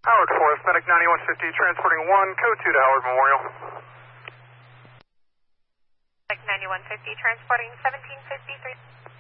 Howard Forest, Medic 9150, transporting 1, code 2 to Howard Memorial. Medic 9150, transporting 1753.